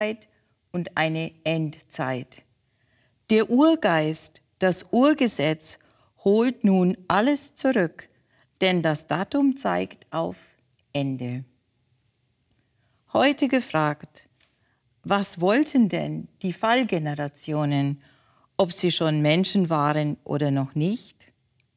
und eine Endzeit. Der Urgeist, das Urgesetz, holt nun alles zurück, denn das Datum zeigt auf Ende. Heute gefragt, was wollten denn die Fallgenerationen, ob sie schon Menschen waren oder noch nicht?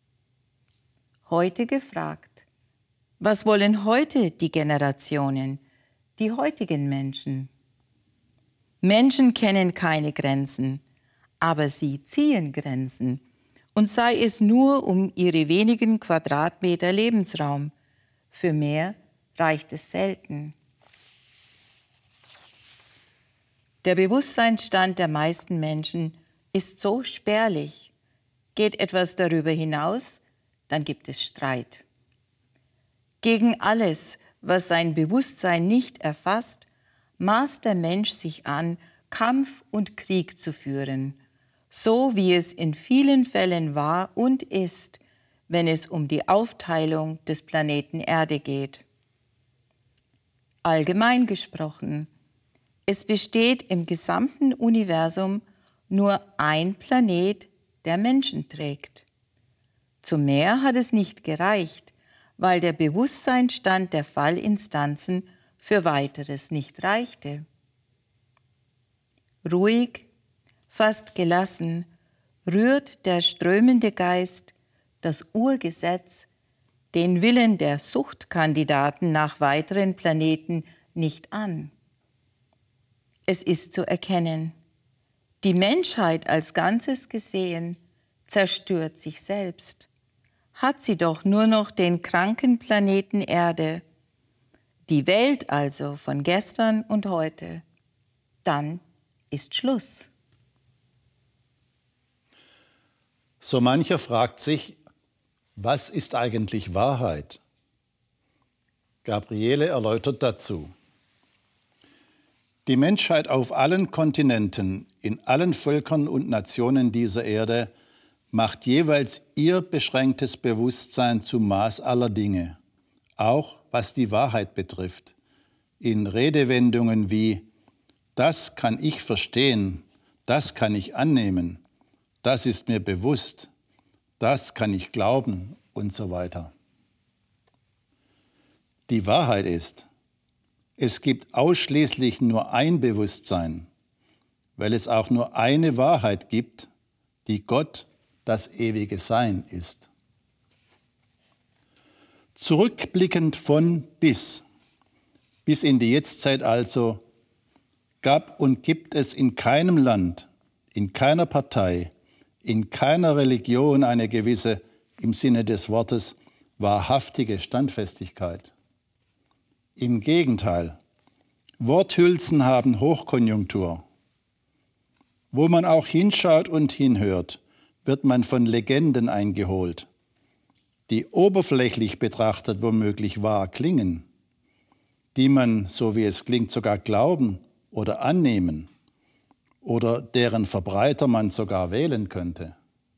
Heute gefragt, was wollen heute die Generationen, die heutigen Menschen? Menschen kennen keine Grenzen, aber sie ziehen Grenzen, und sei es nur um ihre wenigen Quadratmeter Lebensraum. Für mehr reicht es selten. Der Bewusstseinsstand der meisten Menschen ist so spärlich. Geht etwas darüber hinaus, dann gibt es Streit. Gegen alles, was sein Bewusstsein nicht erfasst, maßt der Mensch sich an, Kampf und Krieg zu führen, so wie es in vielen Fällen war und ist, wenn es um die Aufteilung des Planeten Erde geht. Allgemein gesprochen, es besteht im gesamten Universum nur ein Planet, der Menschen trägt. Zu mehr hat es nicht gereicht, weil der Bewusstseinsstand der Fallinstanzen für Weiteres nicht reichte. Ruhig, fast gelassen, rührt der strömende Geist das Urgesetz, den Willen der Suchtkandidaten nach weiteren Planeten, nicht an. Es ist zu erkennen, die Menschheit als Ganzes gesehen zerstört sich selbst. Hat sie doch nur noch den kranken Planeten Erde, die Welt also von gestern und heute, dann ist Schluss. So mancher fragt sich, was ist eigentlich Wahrheit? Gabriele erläutert dazu. Die Menschheit auf allen Kontinenten, in allen Völkern und Nationen dieser Erde macht jeweils ihr beschränktes Bewusstsein zum Maß aller Dinge, auch was die Wahrheit betrifft, in Redewendungen wie das kann ich verstehen, das kann ich annehmen, das ist mir bewusst, das kann ich glauben und so weiter. Die Wahrheit ist, es gibt ausschließlich nur ein Bewusstsein, weil es auch nur eine Wahrheit gibt, die Gott, das ewige Sein, ist. Zurückblickend von bis in die Jetztzeit also, gab und gibt es in keinem Land, in keiner Partei, in keiner Religion eine gewisse, im Sinne des Wortes, wahrhaftige Standfestigkeit. Im Gegenteil, Worthülsen haben Hochkonjunktur. Wo man auch hinschaut und hinhört, wird man von Legenden eingeholt, die oberflächlich betrachtet womöglich wahr klingen, die man, so wie es klingt, sogar glauben oder annehmen oder deren Verbreiter man sogar wählen könnte.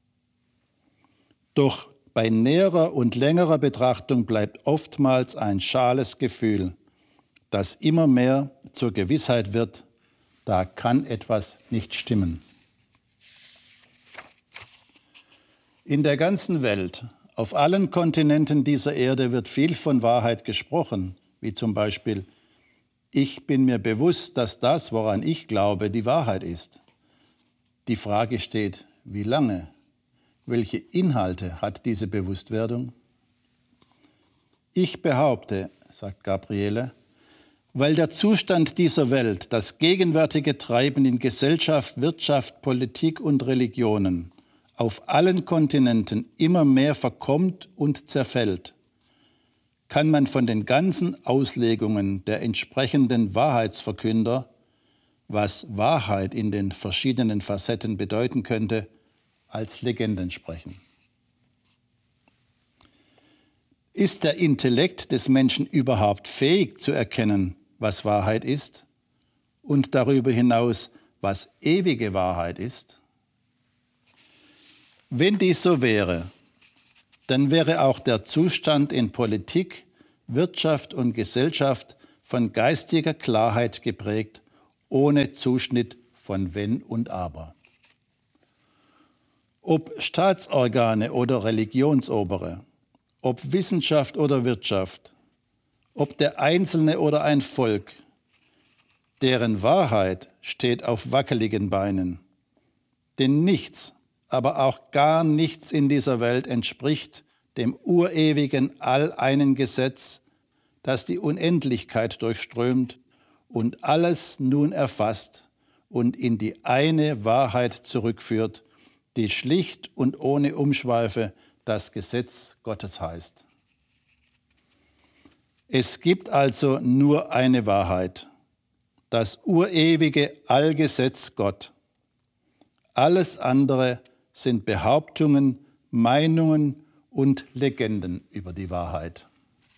Doch bei näherer und längerer Betrachtung bleibt oftmals ein schales Gefühl, das immer mehr zur Gewissheit wird, da kann etwas nicht stimmen. In der ganzen Welt, auf allen Kontinenten dieser Erde wird viel von Wahrheit gesprochen, wie zum Beispiel, ich bin mir bewusst, dass das, woran ich glaube, die Wahrheit ist. Die Frage steht, wie lange? Welche Inhalte hat diese Bewusstwerdung? Ich behaupte, sagt Gabriele, weil der Zustand dieser Welt, das gegenwärtige Treiben in Gesellschaft, Wirtschaft, Politik und Religionen auf allen Kontinenten immer mehr verkommt und zerfällt, kann man von den ganzen Auslegungen der entsprechenden Wahrheitsverkünder, was Wahrheit in den verschiedenen Facetten bedeuten könnte, als Legenden sprechen. Ist der Intellekt des Menschen überhaupt fähig zu erkennen, was Wahrheit ist und darüber hinaus, was ewige Wahrheit ist? Wenn dies so wäre, dann wäre auch der Zustand in Politik, Wirtschaft und Gesellschaft von geistiger Klarheit geprägt ohne Zuschnitt von Wenn und Aber. Ob Staatsorgane oder Religionsobere, ob Wissenschaft oder Wirtschaft, ob der Einzelne oder ein Volk, deren Wahrheit steht auf wackeligen Beinen. Denn nichts, aber auch gar nichts in dieser Welt entspricht dem urewigen alleinen Gesetz, das die Unendlichkeit durchströmt und alles nun erfasst und in die eine Wahrheit zurückführt, die schlicht und ohne Umschweife das Gesetz Gottes heißt. Es gibt also nur eine Wahrheit, das urewige Allgesetz Gott. Alles andere sind Behauptungen, Meinungen und Legenden über die Wahrheit.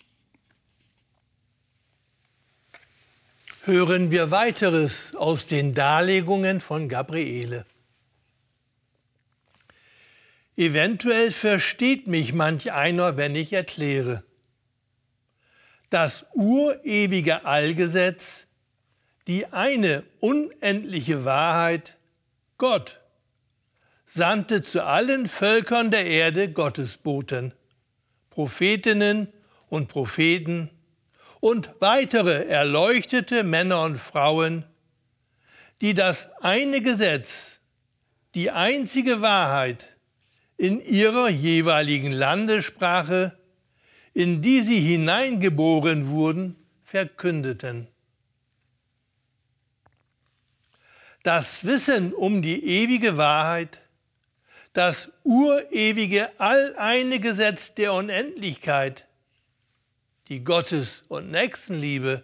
Hören wir weiteres aus den Darlegungen von Gabriele. Eventuell versteht mich manch einer, wenn ich erkläre. Das urewige Allgesetz, die eine unendliche Wahrheit, Gott, sandte zu allen Völkern der Erde Gottesboten, Prophetinnen und Propheten und weitere erleuchtete Männer und Frauen, die das eine Gesetz, die einzige Wahrheit in ihrer jeweiligen Landessprache, in die sie hineingeboren wurden, verkündeten. Das Wissen um die ewige Wahrheit, das urewige alleine Gesetz der Unendlichkeit, die Gottes- und Nächstenliebe,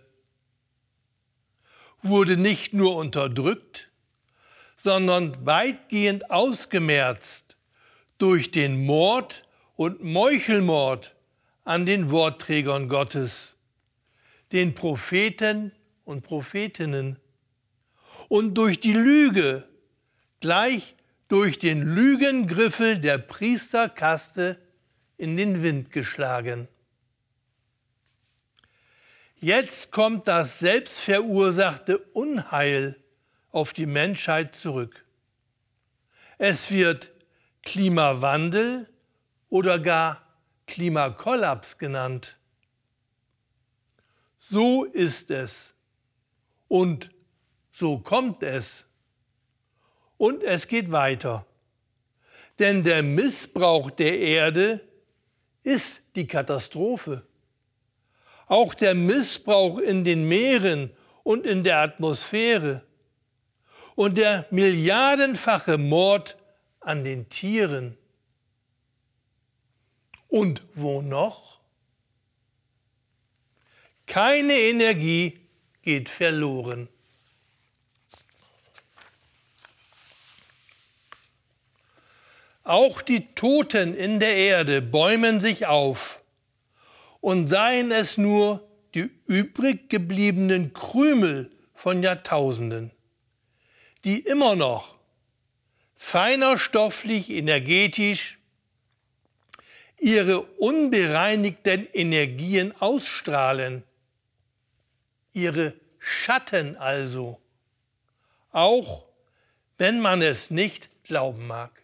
wurde nicht nur unterdrückt, sondern weitgehend ausgemerzt durch den Mord und Meuchelmord an den Wortträgern Gottes, den Propheten und Prophetinnen, und durch die Lüge, gleich durch den Lügengriffel der Priesterkaste in den Wind geschlagen. Jetzt kommt das selbstverursachte Unheil auf die Menschheit zurück. Es wird Klimawandel oder gar Klimakollaps genannt. So ist es und so kommt es. Und es geht weiter. Denn der Missbrauch der Erde ist die Katastrophe. Auch der Missbrauch in den Meeren und in der Atmosphäre und der milliardenfache Mord an den Tieren. Und wo noch? Keine Energie geht verloren. Auch die Toten in der Erde bäumen sich auf, und seien es nur die übrig gebliebenen Krümel von Jahrtausenden, die immer noch feiner stofflich, energetisch ihre unbereinigten Energien ausstrahlen, ihre Schatten also, auch wenn man es nicht glauben mag.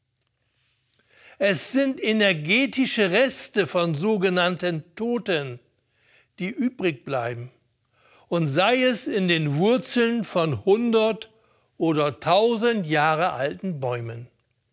Es sind energetische Reste von sogenannten Toten, die übrig bleiben, und sei es in den Wurzeln von 100 oder 1000 Jahre alten Bäumen.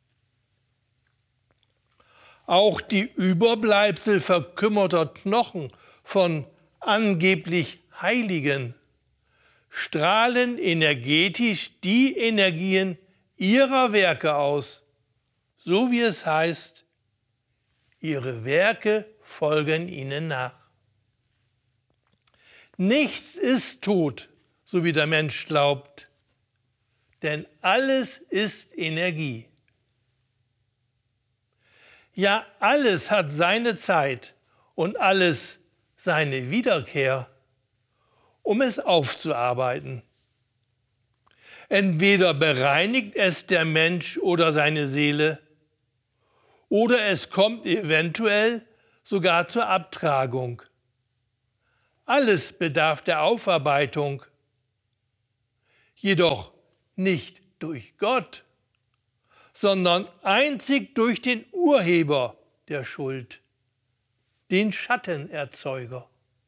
Auch die Überbleibsel verkümmerter Knochen von angeblich Heiligen strahlen energetisch die Energien ihrer Werke aus, so wie es heißt, ihre Werke folgen ihnen nach. Nichts ist tot, so wie der Mensch glaubt, denn alles ist Energie. Ja, alles hat seine Zeit und alles seine Wiederkehr, um es aufzuarbeiten. Entweder bereinigt es der Mensch oder seine Seele, oder es kommt eventuell sogar zur Abtragung. Alles bedarf der Aufarbeitung. jedoch nicht durch Gott, sondern einzig durch den Urheber der Schuld, den Schattenerzeuger.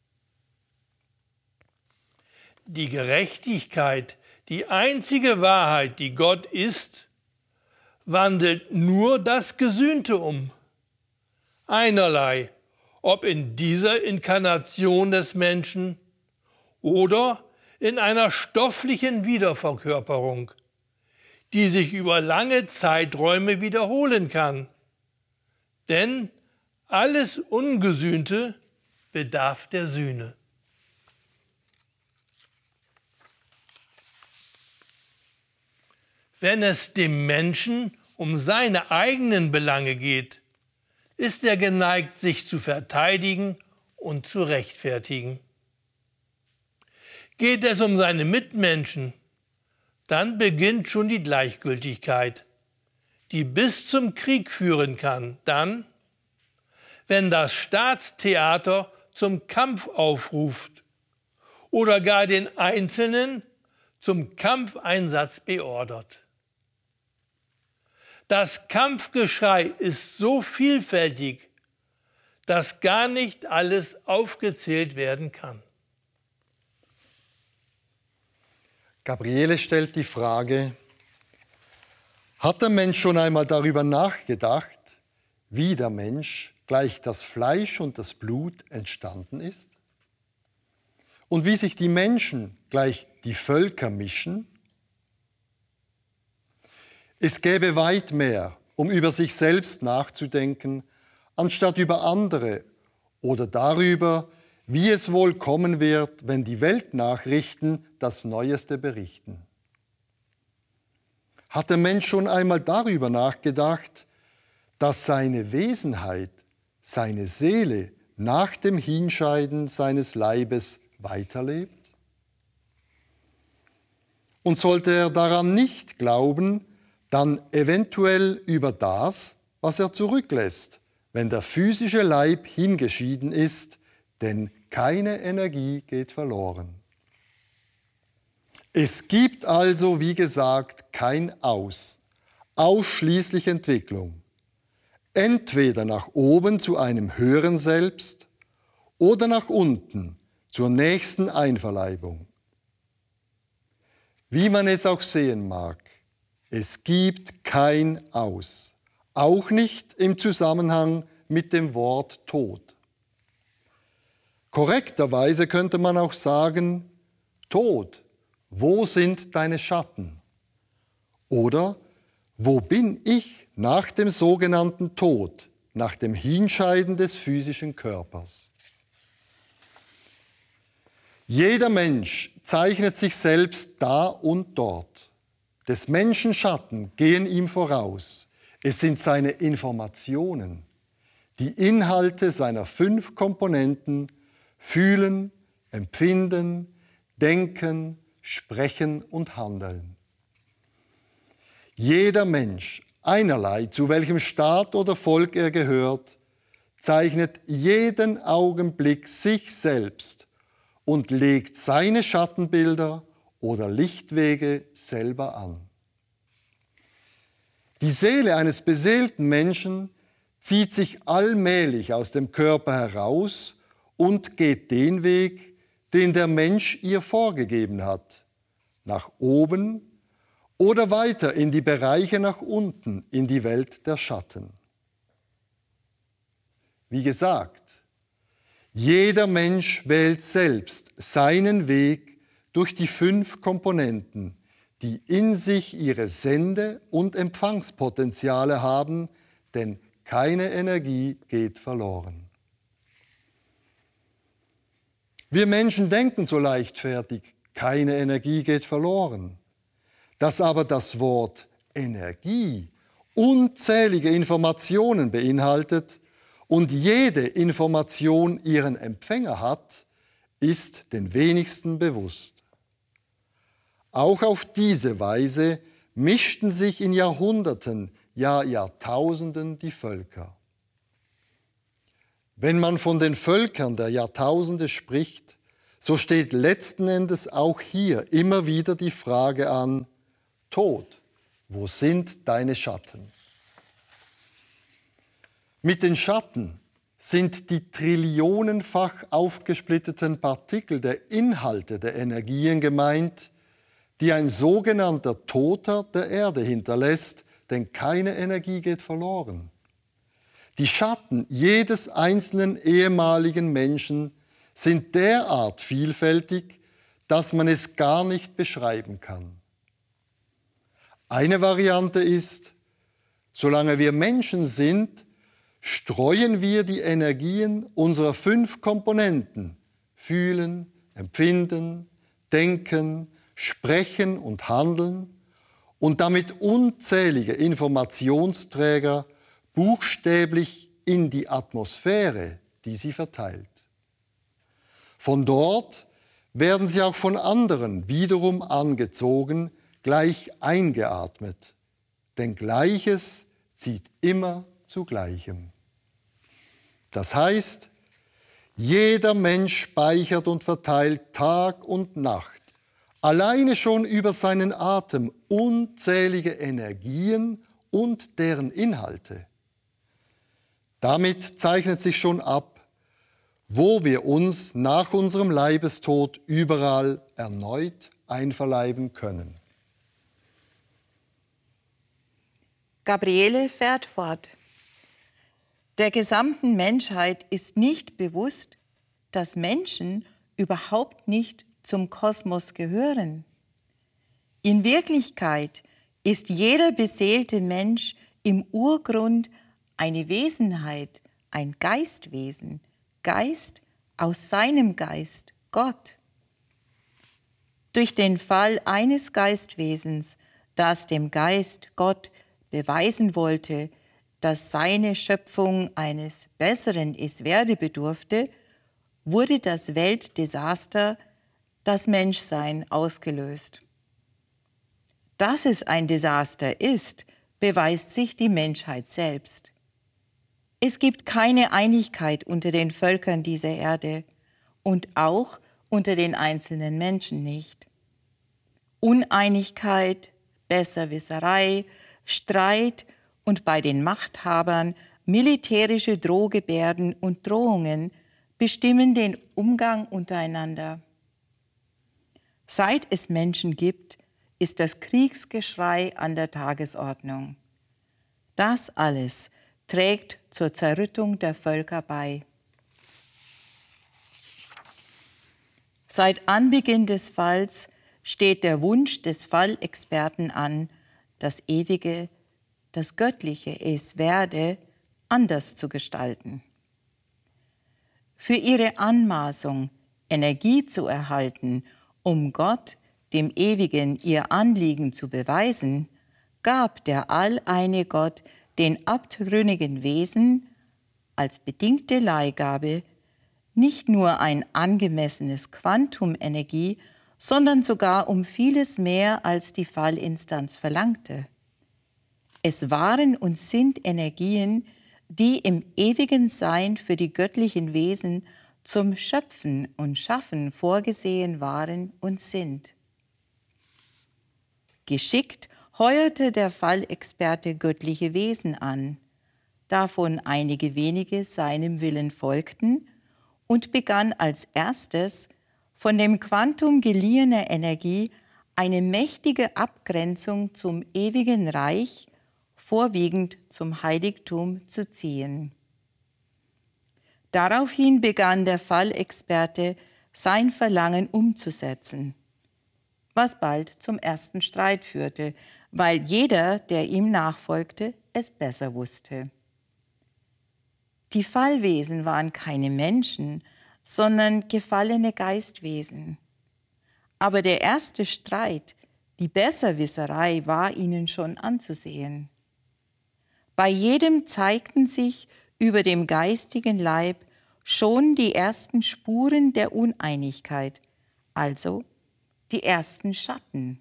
Die Gerechtigkeit, die einzige Wahrheit, die Gott ist, wandelt nur das Gesühnte um. Einerlei, ob in dieser Inkarnation des Menschen oder in einer stofflichen Wiederverkörperung, die sich über lange Zeiträume wiederholen kann. Denn alles Ungesühnte bedarf der Sühne. Wenn es dem Menschen um seine eigenen Belange geht, ist er geneigt, sich zu verteidigen und zu rechtfertigen. Geht es um seine Mitmenschen, dann beginnt schon die Gleichgültigkeit, die bis zum Krieg führen kann. Dann, wenn das Staatstheater zum Kampf aufruft oder gar den Einzelnen zum Kampfeinsatz beordert. Das Kampfgeschrei ist so vielfältig, dass gar nicht alles aufgezählt werden kann. Gabriele stellt die Frage, hat der Mensch schon einmal darüber nachgedacht, wie der Mensch gleich das Fleisch und das Blut entstanden ist? Und wie sich die Menschen gleich die Völker mischen? Es gäbe weit mehr, um über sich selbst nachzudenken, anstatt über andere oder darüber, wie es wohl kommen wird, wenn die Weltnachrichten das Neueste berichten. Hat der Mensch schon einmal darüber nachgedacht, dass seine Wesenheit, seine Seele nach dem Hinscheiden seines Leibes weiterlebt? Und sollte er daran nicht glauben, dann eventuell über das, was er zurücklässt, wenn der physische Leib hingeschieden ist, denn keine Energie geht verloren. Es gibt also, wie gesagt, kein Aus, ausschließlich Entwicklung. Entweder nach oben zu einem höheren Selbst oder nach unten zur nächsten Einverleibung. Wie man es auch sehen mag, es gibt kein Aus, auch nicht im Zusammenhang mit dem Wort Tod. Korrekterweise könnte man auch sagen, Tod, wo sind deine Schatten? Oder, wo bin ich nach dem sogenannten Tod, nach dem Hinscheiden des physischen Körpers? Jeder Mensch zeichnet sich selbst da und dort. Des Menschen Schatten gehen ihm voraus. Es sind seine Informationen, die Inhalte seiner 5 Komponenten fühlen, empfinden, denken, sprechen und handeln. Jeder Mensch, einerlei zu welchem Staat oder Volk er gehört, zeichnet jeden Augenblick sich selbst und legt seine Schattenbilder oder Lichtwege selber an. Die Seele eines beseelten Menschen zieht sich allmählich aus dem Körper heraus und geht den Weg, den der Mensch ihr vorgegeben hat, nach oben oder weiter in die Bereiche nach unten, in die Welt der Schatten. Wie gesagt, jeder Mensch wählt selbst seinen Weg durch die 5 Komponenten, die in sich ihre Sende- und Empfangspotenziale haben, denn keine Energie geht verloren. Wir Menschen denken so leichtfertig, keine Energie geht verloren. Dass aber das Wort Energie unzählige Informationen beinhaltet und jede Information ihren Empfänger hat, ist den wenigsten bewusst. Auch auf diese Weise mischten sich in Jahrhunderten, ja Jahrtausenden die Völker. Wenn man von den Völkern der Jahrtausende spricht, so steht letzten Endes auch hier immer wieder die Frage an: Tod, wo sind deine Schatten? Mit den Schatten sind die trillionenfach aufgesplitteten Partikel der Inhalte der Energien gemeint, die ein sogenannter Toter der Erde hinterlässt, denn keine Energie geht verloren. Die Schatten jedes einzelnen ehemaligen Menschen sind derart vielfältig, dass man es gar nicht beschreiben kann. Eine Variante ist: Solange wir Menschen sind, streuen wir die Energien unserer 5 Komponenten Fühlen, Empfinden, Denken, Sprechen und Handeln und damit unzählige Informationsträger buchstäblich in die Atmosphäre, die sie verteilt. Von dort werden sie auch von anderen wiederum angezogen, gleich eingeatmet. Denn Gleiches zieht immer zu Gleichem. Das heißt, jeder Mensch speichert und verteilt Tag und Nacht, alleine schon über seinen Atem, unzählige Energien und deren Inhalte. Damit zeichnet sich schon ab, wo wir uns nach unserem Leibestod überall erneut einverleiben können. Gabriele fährt fort. Der gesamten Menschheit ist nicht bewusst, dass Menschen überhaupt nicht zum Kosmos gehören. In Wirklichkeit ist jeder beseelte Mensch im Urgrund eine Wesenheit, ein Geistwesen, Geist aus seinem Geist, Gott. Durch den Fall eines Geistwesens, das dem Geist Gott beweisen wollte, dass seine Schöpfung eines Besseren es werde bedurfte, wurde das Weltdesaster, das Menschsein, ausgelöst. Dass es ein Desaster ist, beweist sich die Menschheit selbst. Es gibt keine Einigkeit unter den Völkern dieser Erde und auch unter den einzelnen Menschen nicht. Uneinigkeit, Besserwisserei, Streit und bei den Machthabern militärische Drohgebärden und Drohungen bestimmen den Umgang untereinander. Seit es Menschen gibt, ist das Kriegsgeschrei an der Tagesordnung. Das alles trägt zur Zerrüttung der Völker bei. Seit Anbeginn des Falls steht der Wunsch des Fallexperten an, das Ewige, das Göttliche es werde, anders zu gestalten. Für ihre Anmaßung, Energie zu erhalten, um Gott, dem Ewigen, ihr Anliegen zu beweisen, gab der alleine Gott den abtrünnigen Wesen als bedingte Leihgabe nicht nur ein angemessenes Quantum Energie, sondern sogar um vieles mehr, als die Fallinstanz verlangte. Es waren und sind Energien, die im ewigen Sein für die göttlichen Wesen zum Schöpfen und Schaffen vorgesehen waren und sind. Geschickt heuerte der Fallexperte göttliche Wesen an, davon einige wenige seinem Willen folgten und begann als erstes, von dem Quantum geliehener Energie eine mächtige Abgrenzung zum ewigen Reich, vorwiegend zum Heiligtum, zu ziehen. Daraufhin begann der Fallexperte, sein Verlangen umzusetzen, was bald zum ersten Streit führte, weil jeder, der ihm nachfolgte, es besser wusste. Die Fallwesen waren keine Menschen, sondern gefallene Geistwesen. Aber der erste Streit, die Besserwisserei, war ihnen schon anzusehen. Bei jedem zeigten sich über dem geistigen Leib schon die ersten Spuren der Uneinigkeit, also die ersten Schatten.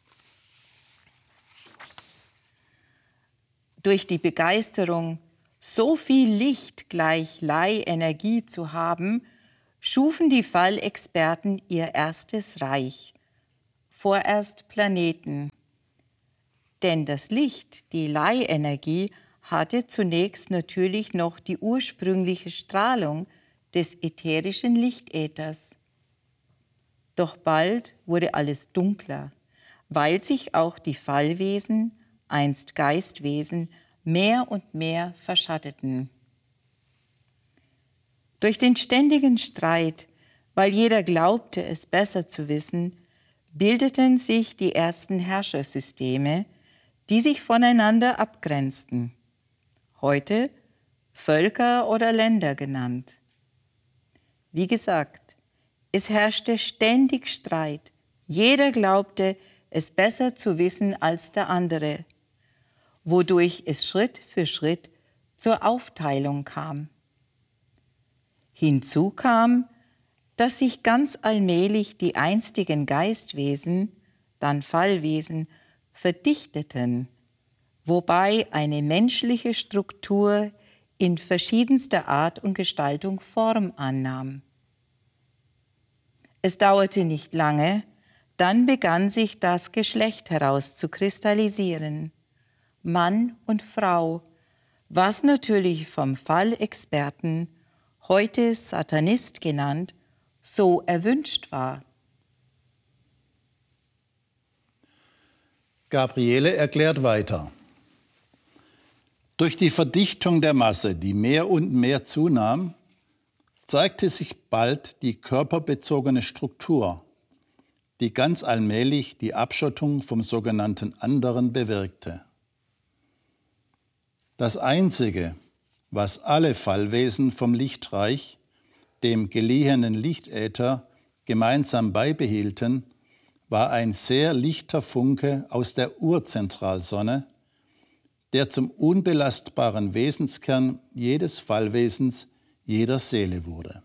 Durch die Begeisterung, so viel Licht gleich Leihenergie zu haben, schufen die Fallexperten ihr erstes Reich, vorerst Planeten. Denn das Licht, die Leihenergie, hatte zunächst natürlich noch die ursprüngliche Strahlung des ätherischen Lichtäthers. Doch bald wurde alles dunkler, weil sich auch die Fallwesen, einst Geistwesen, mehr und mehr verschatteten. Durch den ständigen Streit, weil jeder glaubte, es besser zu wissen, bildeten sich die ersten Herrschersysteme, die sich voneinander abgrenzten, heute Völker oder Länder genannt. Wie gesagt, es herrschte ständig Streit. Jeder glaubte, es besser zu wissen als der andere, wodurch es Schritt für Schritt zur Aufteilung kam. Hinzu kam, dass sich ganz allmählich die einstigen Geistwesen, dann Fallwesen, verdichteten, wobei eine menschliche Struktur in verschiedenster Art und Gestaltung Form annahm. Es dauerte nicht lange, dann begann sich das Geschlecht herauszukristallisieren, Mann und Frau, was natürlich vom Fallexperten, heute Satanist genannt, so erwünscht war. Gabriele erklärt weiter. Durch die Verdichtung der Masse, die mehr und mehr zunahm, zeigte sich bald die körperbezogene Struktur, die ganz allmählich die Abschottung vom sogenannten Anderen bewirkte. Das Einzige, was alle Fallwesen vom Lichtreich, dem geliehenen Lichtäther, gemeinsam beibehielten, war ein sehr lichter Funke aus der Urzentralsonne, der zum unbelastbaren Wesenskern jedes Fallwesens, jeder Seele wurde.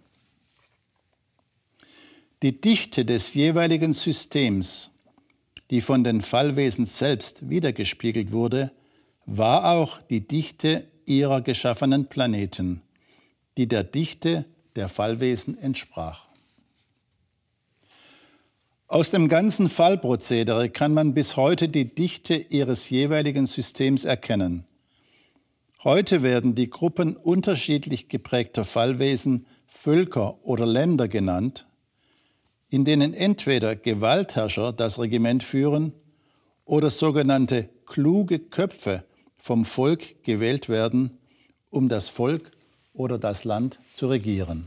Die Dichte des jeweiligen Systems, die von den Fallwesen selbst wiedergespiegelt wurde, war auch die Dichte ihrer geschaffenen Planeten, die der Dichte der Fallwesen entsprach. Aus dem ganzen Fallprozedere kann man bis heute die Dichte ihres jeweiligen Systems erkennen. Heute werden die Gruppen unterschiedlich geprägter Fallwesen Völker oder Länder genannt, in denen entweder Gewaltherrscher das Regiment führen oder sogenannte kluge Köpfe vom Volk gewählt werden, um das Volk oder das Land zu regieren.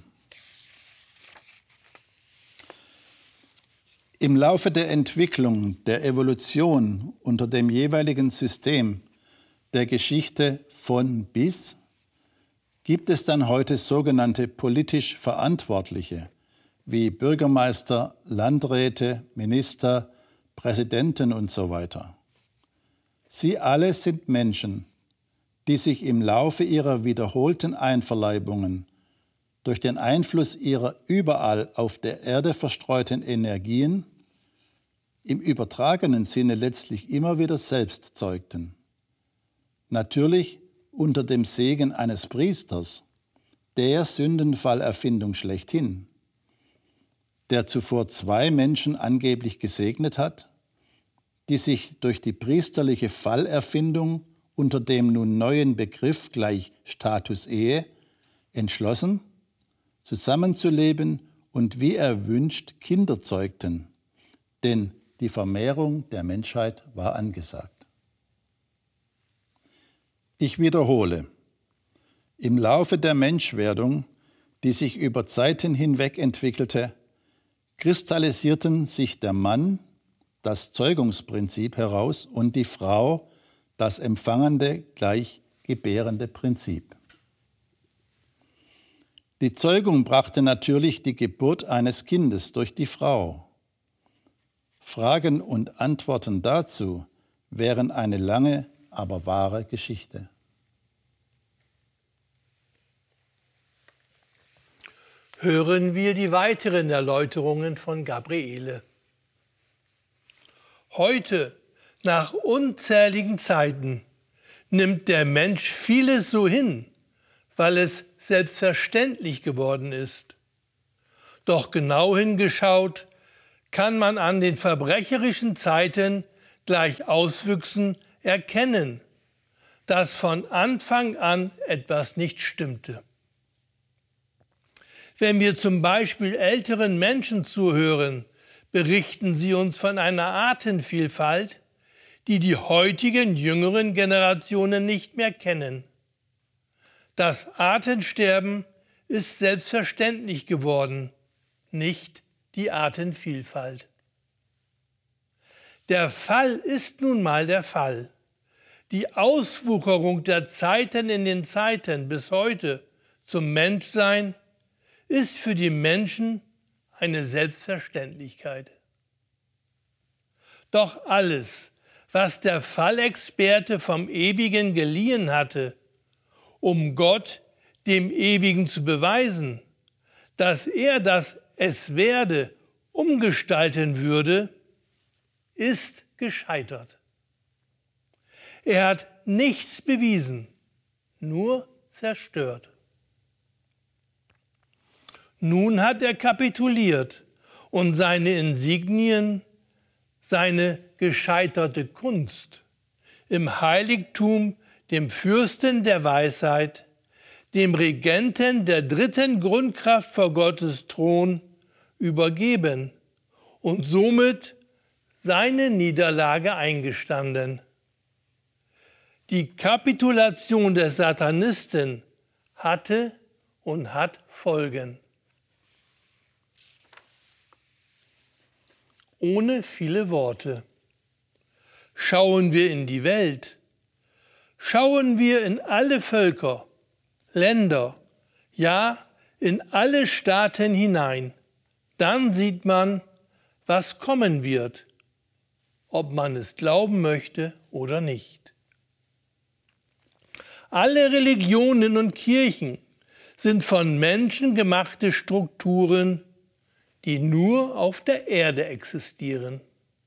Im Laufe der Entwicklung, der Evolution unter dem jeweiligen System der Geschichte von bis gibt es dann heute sogenannte politisch Verantwortliche wie Bürgermeister, Landräte, Minister, Präsidenten und so weiter. Sie alle sind Menschen, die sich im Laufe ihrer wiederholten Einverleibungen durch den Einfluss ihrer überall auf der Erde verstreuten Energien im übertragenen Sinne letztlich immer wieder selbst zeugten. Natürlich unter dem Segen eines Priesters, der Sündenfallerfindung schlechthin, der zuvor 2 Menschen angeblich gesegnet hat, die sich durch die priesterliche Fallerfindung unter dem nun neuen Begriff gleich Status Ehe entschlossen, zusammenzuleben und wie erwünscht Kinder zeugten, denn die Vermehrung der Menschheit war angesagt. Ich wiederhole, im Laufe der Menschwerdung, die sich über Zeiten hinweg entwickelte, kristallisierten sich der Mann, das Zeugungsprinzip, heraus und die Frau, das empfangende, gleich gebärende Prinzip. Die Zeugung brachte natürlich die Geburt eines Kindes durch die Frau. Fragen und Antworten dazu wären eine lange, aber wahre Geschichte. Hören wir die weiteren Erläuterungen von Gabriele. Heute, nach unzähligen Zeiten, nimmt der Mensch vieles so hin, weil es selbstverständlich geworden ist. Doch genau hingeschaut, kann man an den verbrecherischen Zeiten gleich Auswüchsen erkennen, dass von Anfang an etwas nicht stimmte. Wenn wir zum Beispiel älteren Menschen zuhören, berichten sie uns von einer Artenvielfalt, die die heutigen jüngeren Generationen nicht mehr kennen. Das Artensterben ist selbstverständlich geworden, nicht die Artenvielfalt. Der Fall ist nun mal der Fall. Die Auswucherung der Zeiten in den Zeiten bis heute zum Menschsein ist für die Menschen eine Selbstverständlichkeit. Doch alles, was der Fallexperte vom Ewigen geliehen hatte, um Gott, dem Ewigen, zu beweisen, dass er das Es werde umgestalten würde, ist gescheitert. Er hat nichts bewiesen, nur zerstört. Nun hat er kapituliert und seine Insignien, seine gescheiterte Kunst im Heiligtum dem Fürsten der Weisheit, dem Regenten der dritten Grundkraft vor Gottes Thron übergeben und somit seine Niederlage eingestanden. Die Kapitulation des Satanisten hatte und hat Folgen. Ohne viele Worte. Schauen wir in die Welt, schauen wir in alle Völker, Länder, ja in alle Staaten hinein, dann sieht man, was kommen wird, ob man es glauben möchte oder nicht. Alle Religionen und Kirchen sind von Menschen gemachte Strukturen, die nur auf der Erde existieren.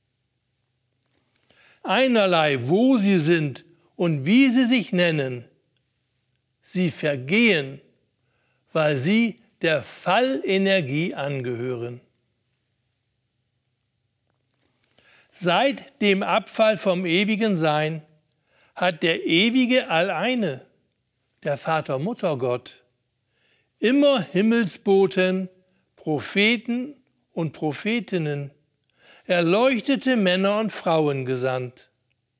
Einerlei, wo sie sind und wie sie sich nennen, sie vergehen, weil sie der Fallenergie angehören. Seit dem Abfall vom ewigen Sein hat der ewige Alleine, der Vater-Mutter-Gott, immer Himmelsboten, Propheten und Prophetinnen, erleuchtete Männer und Frauen gesandt.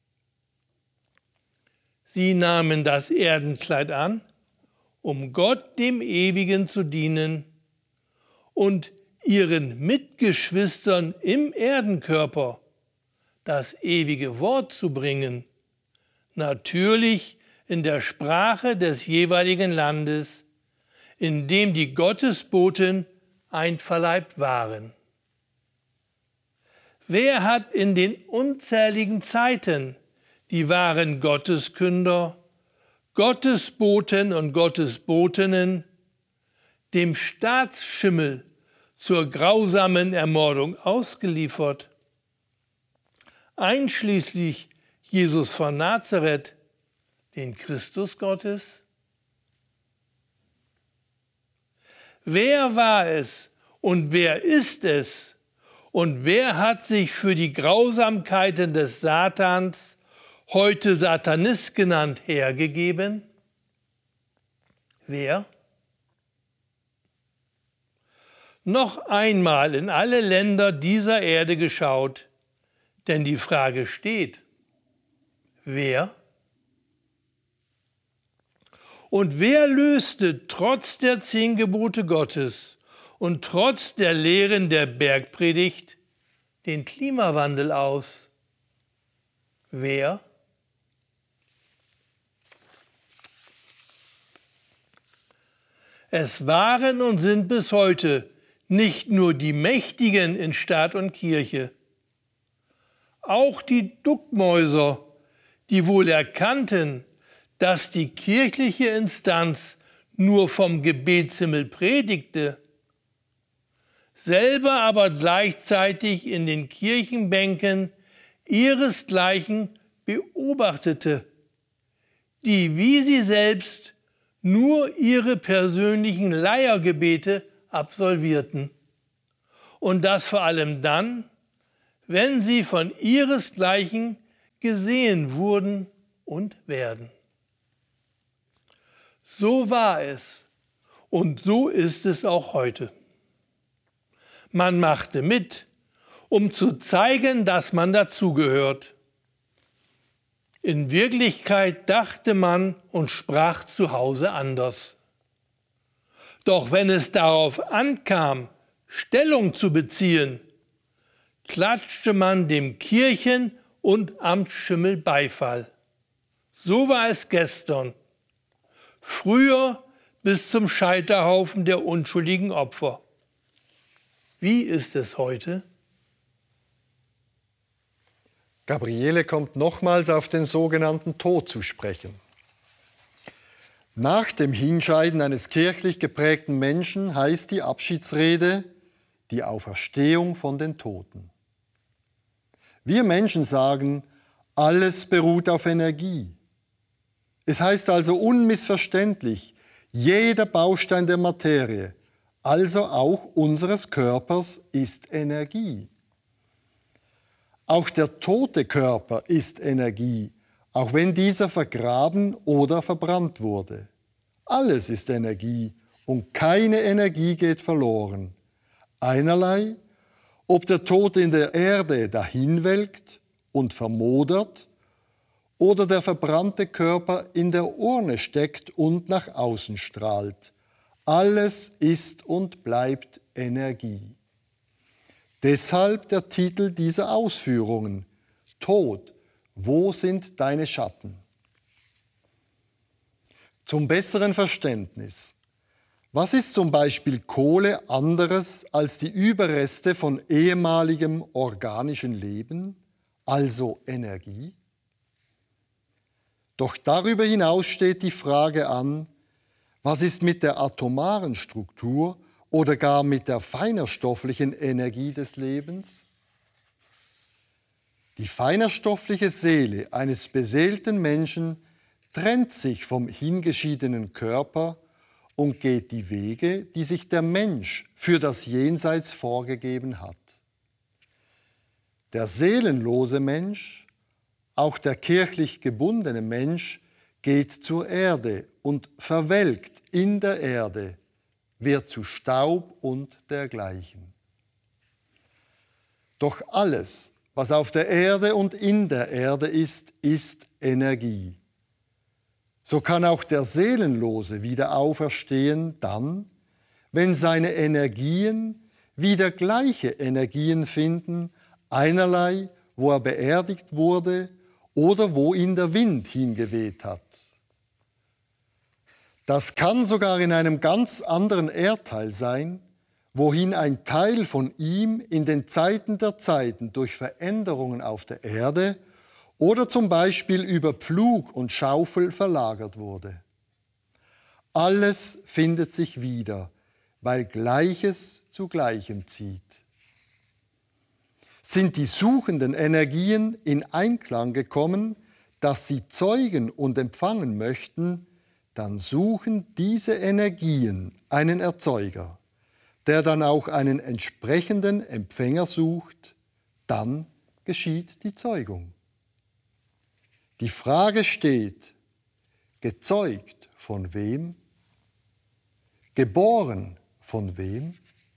Sie nahmen das Erdenkleid an, um Gott dem Ewigen zu dienen und ihren Mitgeschwistern im Erdenkörper das ewige Wort zu bringen, natürlich in der Sprache des jeweiligen Landes, in dem die Gottesboten einverleibt waren. Wer hat in den unzähligen Zeiten die wahren Gotteskünder, Gottesboten und Gottesbotinnen dem Staatsschimmel zur grausamen Ermordung ausgeliefert? Einschließlich Jesus von Nazareth, den Christus Gottes? Wer war es und wer ist es und wer hat sich für die Grausamkeiten des Satans, heute Satanist genannt, hergegeben? Wer? Noch einmal in alle Länder dieser Erde geschaut, denn die Frage steht, wer? Und wer löste trotz der 10 Gebote Gottes und trotz der Lehren der Bergpredigt den Klimawandel aus? Wer? Es waren und sind bis heute nicht nur die Mächtigen in Staat und Kirche, auch die Duckmäuser, die wohl erkannten, dass die kirchliche Instanz nur vom Gebetshimmel predigte, selber aber gleichzeitig in den Kirchenbänken ihresgleichen beobachtete, die wie sie selbst nur ihre persönlichen Leiergebete absolvierten. Und das vor allem dann, wenn sie von ihresgleichen gesehen wurden und werden. So war es und so ist es auch heute. Man machte mit, um zu zeigen, dass man dazugehört. In Wirklichkeit dachte man und sprach zu Hause anders. Doch wenn es darauf ankam, Stellung zu beziehen, klatschte man dem Kirchen- und Amtsschimmel Beifall. So war es gestern, früher bis zum Scheiterhaufen der unschuldigen Opfer. Wie ist es heute? Gabriele kommt nochmals auf den sogenannten Tod zu sprechen. Nach dem Hinscheiden eines kirchlich geprägten Menschen heißt die Abschiedsrede die Auferstehung von den Toten. Wir Menschen sagen, alles beruht auf Energie. Es heißt also unmissverständlich, jeder Baustein der Materie, also auch unseres Körpers, ist Energie. Auch der tote Körper ist Energie, auch wenn dieser vergraben oder verbrannt wurde. Alles ist Energie und keine Energie geht verloren. Einerlei, ob der Tote in der Erde dahinwelkt und vermodert oder der verbrannte Körper in der Urne steckt und nach außen strahlt. Alles ist und bleibt Energie. Deshalb der Titel dieser Ausführungen: Tod, wo sind deine Schatten? Zum besseren Verständnis: Was ist zum Beispiel Kohle anderes als die Überreste von ehemaligem organischem Leben, also Energie? Doch darüber hinaus steht die Frage an: Was ist mit der atomaren Struktur oder gar mit der feinerstofflichen Energie des Lebens? Die feinerstoffliche Seele eines beseelten Menschen trennt sich vom hingeschiedenen Körper und geht die Wege, die sich der Mensch für das Jenseits vorgegeben hat. Der seelenlose Mensch, auch der kirchlich gebundene Mensch, geht zur Erde und verwelkt in der Erde, wird zu Staub und dergleichen. Doch alles, was auf der Erde und in der Erde ist, ist Energie. So kann auch der Seelenlose wieder auferstehen dann, wenn seine Energien wieder gleiche Energien finden, einerlei, wo er beerdigt wurde oder wo ihn der Wind hingeweht hat. Das kann sogar in einem ganz anderen Erdteil sein, wohin ein Teil von ihm in den Zeiten der Zeiten durch Veränderungen auf der Erde oder zum Beispiel über Pflug und Schaufel verlagert wurde. Alles findet sich wieder, weil Gleiches zu Gleichem zieht. Sind die suchenden Energien in Einklang gekommen, dass sie zeugen und empfangen möchten, dann suchen diese Energien einen Erzeuger, der dann auch einen entsprechenden Empfänger sucht, dann geschieht die Zeugung. Die Frage steht: Gezeugt von wem? Geboren von wem?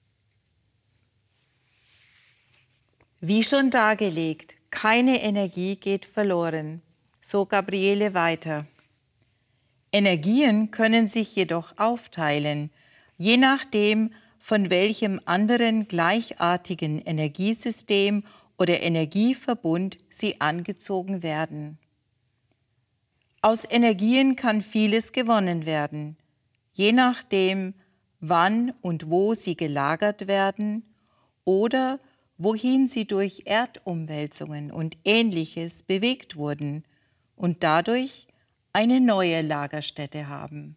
Wie schon dargelegt, keine Energie geht verloren. So Gabriele weiter. Energien können sich jedoch aufteilen, je nachdem, von welchem anderen gleichartigen Energiesystem oder Energieverbund sie angezogen werden. Aus Energien kann vieles gewonnen werden, je nachdem, wann und wo sie gelagert werden oder wohin sie durch Erdumwälzungen und Ähnliches bewegt wurden und dadurch eine neue Lagerstätte haben.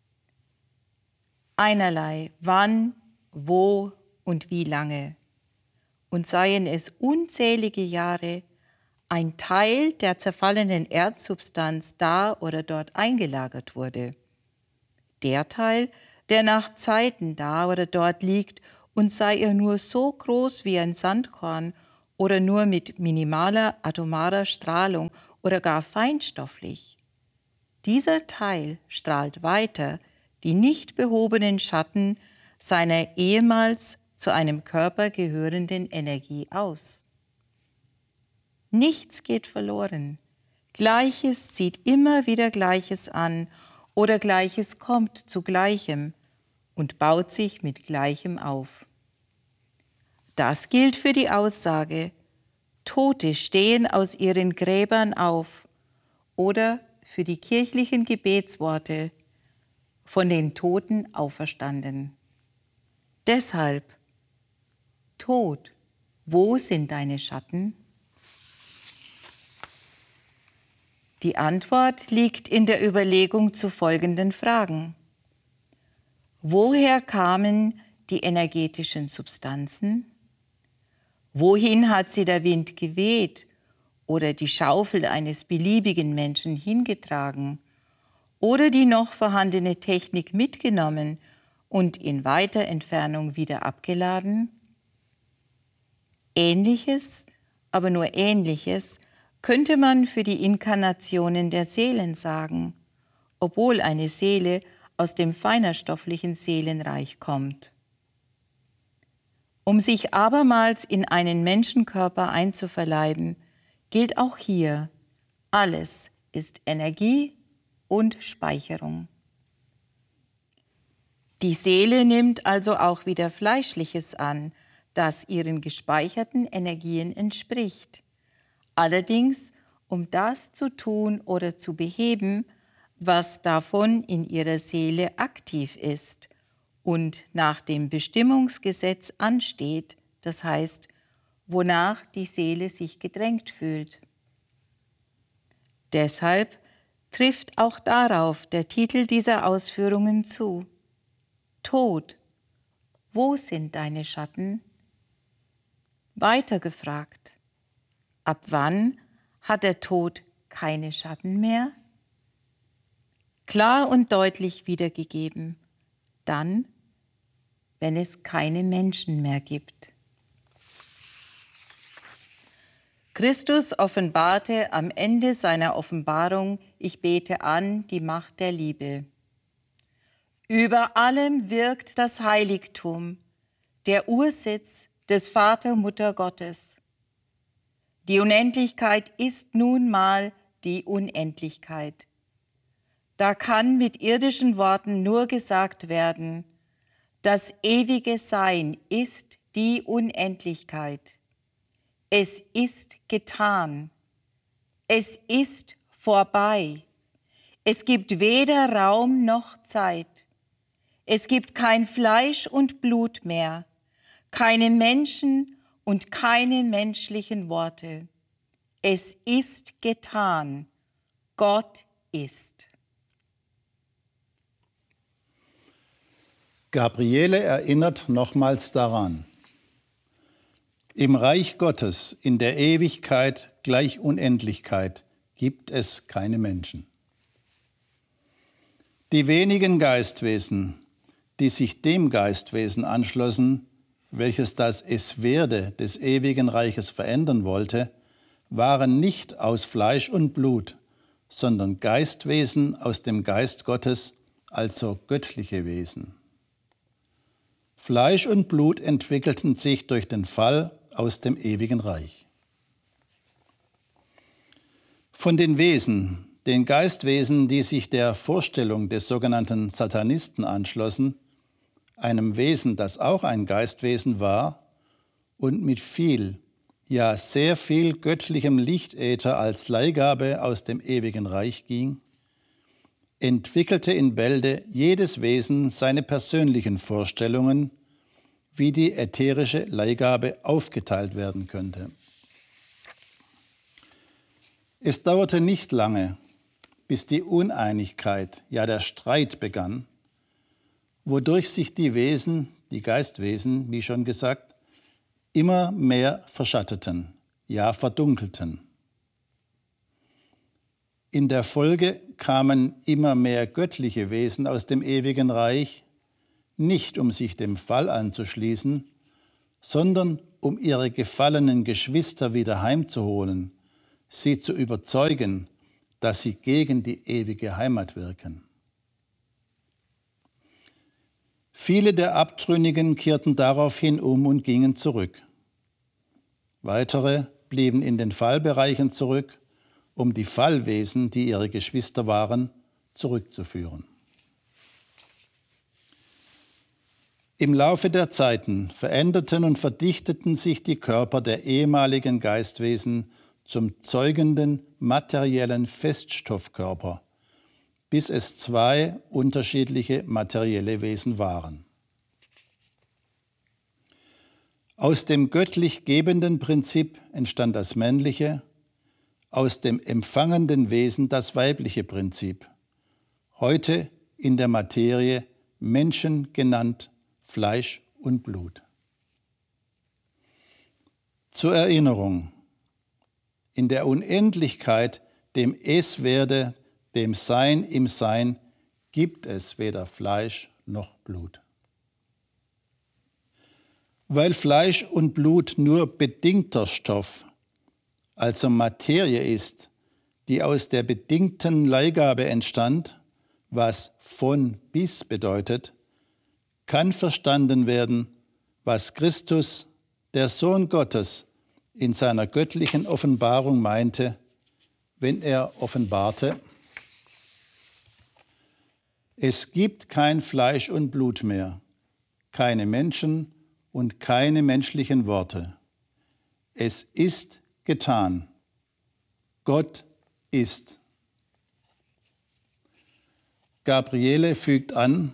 Einerlei wann, wo und wie lange. Und seien es unzählige Jahre, ein Teil der zerfallenen Erdsubstanz da oder dort eingelagert wurde. Der Teil, der nach Zeiten da oder dort liegt und sei er nur so groß wie ein Sandkorn oder nur mit minimaler atomarer Strahlung oder gar feinstofflich. Dieser Teil strahlt weiter die nicht behobenen Schatten seiner ehemals zu einem Körper gehörenden Energie aus. Nichts geht verloren. Gleiches zieht immer wieder Gleiches an oder Gleiches kommt zu Gleichem und baut sich mit Gleichem auf. Das gilt für die Aussage, Tote stehen aus ihren Gräbern auf oder für die kirchlichen Gebetsworte, von den Toten auferstanden. Deshalb, Tod, wo sind deine Schatten? Die Antwort liegt in der Überlegung zu folgenden Fragen. Woher kamen die energetischen Substanzen? Wohin hat sie der Wind geweht oder die Schaufel eines beliebigen Menschen hingetragen oder die noch vorhandene Technik mitgenommen und in weiter Entfernung wieder abgeladen? Ähnliches, aber nur Ähnliches, könnte man für die Inkarnationen der Seelen sagen, obwohl eine Seele aus dem feinerstofflichen Seelenreich kommt. Um sich abermals in einen Menschenkörper einzuverleiben, gilt auch hier, alles ist Energie und Speicherung. Die Seele nimmt also auch wieder Fleischliches an, das ihren gespeicherten Energien entspricht. Allerdings, um das zu tun oder zu beheben, was davon in ihrer Seele aktiv ist und nach dem Bestimmungsgesetz ansteht, das heißt, wonach die Seele sich gedrängt fühlt. Deshalb trifft auch darauf der Titel dieser Ausführungen zu. Tod, wo sind deine Schatten? Weiter gefragt, ab wann hat der Tod keine Schatten mehr? Klar und deutlich wiedergegeben, dann, wenn es keine Menschen mehr gibt. Christus offenbarte am Ende seiner Offenbarung, ich bete an, die Macht der Liebe. Über allem wirkt das Heiligtum, der Ursitz des Vater, Mutter Gottes. Die Unendlichkeit ist nun mal die Unendlichkeit. Da kann mit irdischen Worten nur gesagt werden, das ewige Sein ist die Unendlichkeit. Es ist getan. Es ist vorbei. Es gibt weder Raum noch Zeit. Es gibt kein Fleisch und Blut mehr, keine Menschen und keine menschlichen Worte. Es ist getan. Gott ist. Gabriele erinnert nochmals daran. Im Reich Gottes, in der Ewigkeit gleich Unendlichkeit, gibt es keine Menschen. Die wenigen Geistwesen, die sich dem Geistwesen anschlossen, welches das Es werde des ewigen Reiches verändern wollte, waren nicht aus Fleisch und Blut, sondern Geistwesen aus dem Geist Gottes, also göttliche Wesen. Fleisch und Blut entwickelten sich durch den Fall aus dem ewigen Reich. Von den Wesen, den Geistwesen, die sich der Vorstellung des sogenannten Satanisten anschlossen, einem Wesen, das auch ein Geistwesen war und mit viel, ja sehr viel göttlichem Lichtäther als Leihgabe aus dem ewigen Reich ging, entwickelte in Bälde jedes Wesen seine persönlichen Vorstellungen, wie die ätherische Leihgabe aufgeteilt werden könnte. Es dauerte nicht lange, bis die Uneinigkeit, ja der Streit begann, wodurch sich die Wesen, die Geistwesen, wie schon gesagt, immer mehr verschatteten, ja verdunkelten. In der Folge kamen immer mehr göttliche Wesen aus dem ewigen Reich, nicht um sich dem Fall anzuschließen, sondern um ihre gefallenen Geschwister wieder heimzuholen, sie zu überzeugen, dass sie gegen die ewige Heimat wirken. Viele der Abtrünnigen kehrten daraufhin um und gingen zurück. Weitere blieben in den Fallbereichen zurück, um die Fallwesen, die ihre Geschwister waren, zurückzuführen. Im Laufe der Zeiten veränderten und verdichteten sich die Körper der ehemaligen Geistwesen zum zeugenden materiellen Feststoffkörper, bis es 2 unterschiedliche materielle Wesen waren. Aus dem göttlich gebenden Prinzip entstand das männliche, aus dem empfangenden Wesen das weibliche Prinzip, heute in der Materie Menschen genannt, Fleisch und Blut. Zur Erinnerung: In der Unendlichkeit, dem Es-Werde, dem Sein im Sein, gibt es weder Fleisch noch Blut. Weil Fleisch und Blut nur bedingter Stoff, also Materie ist, die aus der bedingten Leihgabe entstand, was von bis bedeutet, kann verstanden werden, was Christus, der Sohn Gottes, in seiner göttlichen Offenbarung meinte, wenn er offenbarte: Es gibt kein Fleisch und Blut mehr, keine Menschen und keine menschlichen Worte. Es ist getan. Gott ist. Gabriele fügt an: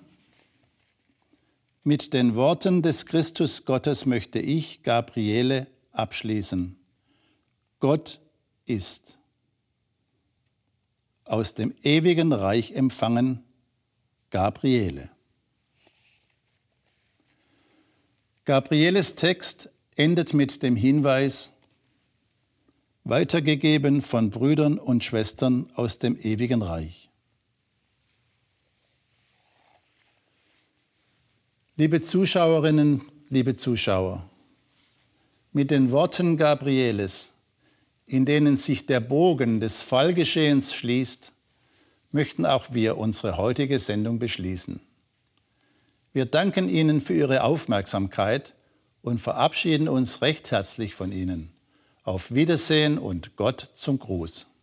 Mit den Worten des Christus Gottes möchte ich, Gabriele, abschließen. Gott ist. Aus dem ewigen Reich empfangen, Gabriele. Gabrieles Text endet mit dem Hinweis: Weitergegeben von Brüdern und Schwestern aus dem ewigen Reich. Liebe Zuschauerinnen, liebe Zuschauer, mit den Worten Gabrieles, in denen sich der Bogen des Fallgeschehens schließt, möchten auch wir unsere heutige Sendung beschließen. Wir danken Ihnen für Ihre Aufmerksamkeit und verabschieden uns recht herzlich von Ihnen. Auf Wiedersehen und Gott zum Gruß.